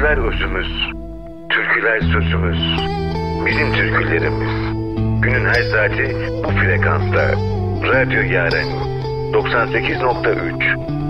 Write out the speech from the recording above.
Sözler özümüz, türküler sözümüz, bizim türkülerimiz. Günün her saati bu frekansta. Radyo Yaren 98.3